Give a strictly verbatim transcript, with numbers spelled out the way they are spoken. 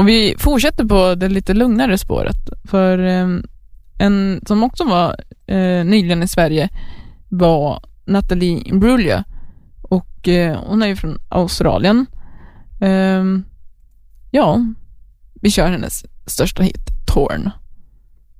Och vi fortsätter på det lite lugnare spåret. För eh, en som också var eh, nyligen i Sverige var Natalie Imbruglia. Och eh, hon är ju från Australien. Eh, ja, vi kör hennes största hit, Torn.